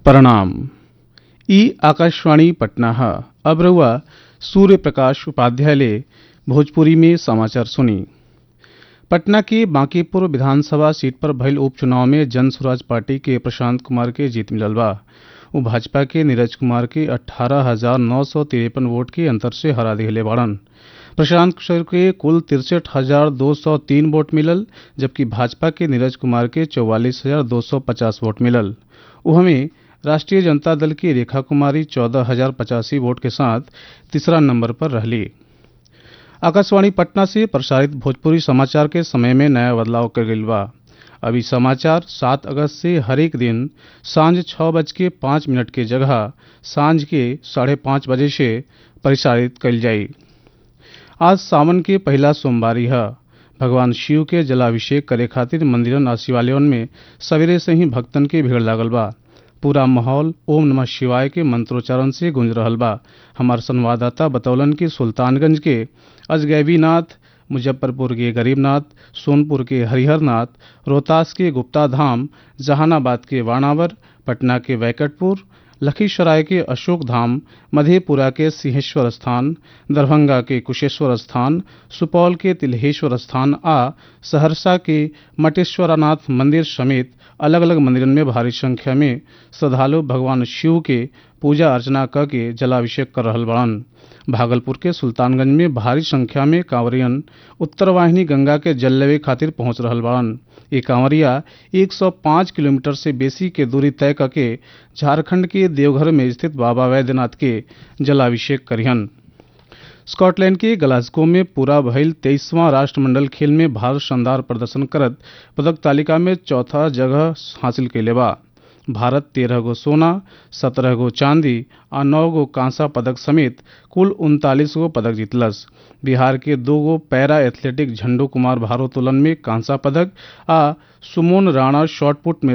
प्रणाम। ई आकाशवाणी पटना है। अब रहुआ सूर्य प्रकाश उपाध्याय ले भोजपुरी में समाचार सुनी। पटना की बांकीपुर विधानसभा सीट पर भइल उपचुनाव में जन स्वराज पार्टी के प्रशांत कुमार के जीत मिलल बा। वो भाजपा के नीरज कुमार के 18,953 वोट के अंतर से हरा दिले बाड़न। प्रशांत किशोर के कुल 63,203 वोट मिलल, जबकि भाजपा के नीरज कुमार के 44,250 वोट मिलल। वहीं राष्ट्रीय जनता दल की रेखा कुमारी 14,085 वोट के साथ तीसरा नंबर पर रहली। आकाशवाणी पटना से प्रसारित भोजपुरी समाचार के समय में नया बदलाव कर गईल बा। अभी समाचार 7 अगस्त से हर एक दिन सांझ 6:05 के जगह सांझ के 5:30 बजे से प्रसारित कईल जाई। आज सावन के पहला सोमवारी है। भगवान शिव के जलाभिषेक करे खातिर मंदिरन और शिवालयों में सवेरे से ही भक्तन के भीड़ लागल बा। पूरा माहौल ओम नमः शिवाय के मंत्रोच्चारण से गूंज रहल बा। हमार संवाददाता बतौलन कि सुल्तानगंज के अजगैबीनाथ, मुजफ्फरपुर के गरीबनाथ, सोनपुर के हरिहरनाथ, रोहतास के गुप्ता धाम, जहानाबाद के वाणावर, पटना के वैकटपुर, लखीसराय के अशोक धाम, मधेपुरा के सिंहेश्वर स्थान, दरभंगा के कुशेश्वर स्थान, सुपौल के तिल्हेश्वर स्थान आ सहरसा के मटेश्वरनाथ मंदिर समेत अलग अलग मंदिरन में भारी संख्या में श्रद्धालु भगवान शिव के पूजा अर्चना क के जलाभिषेक कर रहल बड़न। भागलपुर के सुल्तानगंज में भारी संख्या में कांवरियन उत्तर वाहिनी गंगा के जल लेवे खातिर पहुंच रहल बड़न। ये कांवरिया 105 किलोमीटर से बेसी के दूरी तय करके झारखंड के देवघर में स्थित बाबा वैद्यनाथ के जलाभिषेक करिहन। स्कॉटलैंड के ग्लासगो में पूरा भइल 23वां राष्ट्रमंडल खेल में भारत शानदार प्रदर्शन करत पदक तालिका में चौथा जगह हासिल कैले बा। भारत 13 गो सोना, 17 गो चांदी और 9 गो कांसा पदक समेत कुल 39 गो पदक जीतलस। बिहार के 2 गो पैरा एथलेटिक झंडू कुमार भारोत्तोलन में कांसा पदक आ सुमोन राणा शॉटपुट में